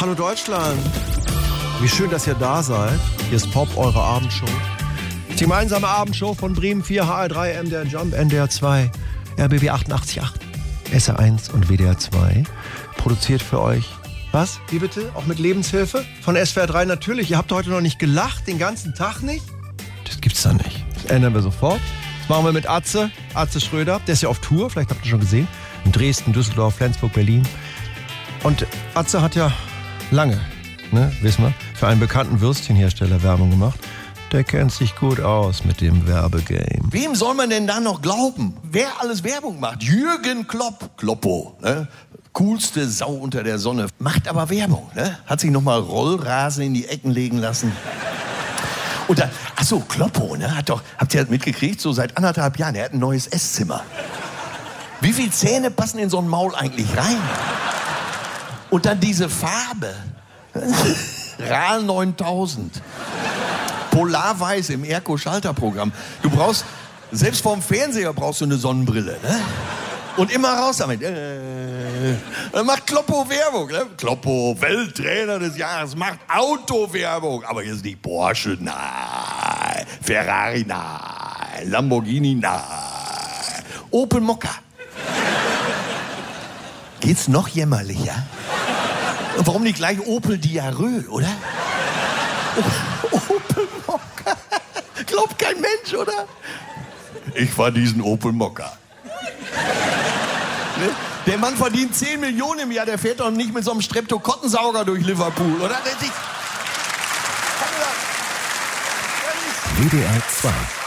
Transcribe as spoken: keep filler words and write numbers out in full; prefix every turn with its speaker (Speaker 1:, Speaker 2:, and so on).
Speaker 1: Hallo Deutschland. Wie schön, dass ihr da seid. Hier ist Pop, eure Abendshow. Die gemeinsame Abendshow von Bremen vier, H R drei, M D R Jump, N D R zwei, R B B achtundachtzig Komma acht, S R eins und W D R zwei. Produziert für euch. Was? Wie bitte? Auch mit Lebenshilfe? Von S W R drei natürlich. Ihr habt heute noch nicht gelacht, den ganzen Tag nicht? Das gibt's da nicht. Das ändern wir sofort. Das machen wir mit Atze, Atze Schröder. Der ist ja auf Tour, vielleicht habt ihr schon gesehen. In Dresden, Düsseldorf, Flensburg, Berlin. Und Atze hat ja lange, ne, wissen wir, für einen bekannten Würstchenhersteller Werbung gemacht. Der kennt sich gut aus mit dem Werbegame.
Speaker 2: Wem soll man denn da noch glauben? Wer alles Werbung macht? Jürgen Klopp, Kloppo, ne? Coolste Sau unter der Sonne. Macht aber Werbung, ne? Hat sich nochmal Rollrasen in die Ecken legen lassen. Und dann, ach so, Kloppo, ne? Hat doch, habt ihr das mitgekriegt? So seit anderthalb Jahren, er hat ein neues Esszimmer. Wie viele Zähne passen in so ein Maul eigentlich rein? Und dann diese Farbe. RAL neuntausend. Polarweiß im Erco-Schalterprogramm. Du brauchst, selbst vorm Fernseher brauchst du eine Sonnenbrille, ne? Und immer raus damit. Äh, dann macht Kloppo Werbung, ne? Kloppo, Welttrainer des Jahres, macht Autowerbung. Aber jetzt nicht Porsche, nein. Ferrari, nein. Lamborghini, nein. Opel Mokka. Geht's noch jämmerlicher? Und warum nicht gleich Opel Diarrhoe, oder? Opel Mokka. Glaubt kein Mensch, oder? Ich fahr diesen Opel Mokka. Ne? Der Mann verdient zehn Millionen im Jahr, der fährt doch nicht mit so einem Streptokottensauger durch Liverpool, oder?
Speaker 3: W D R zwei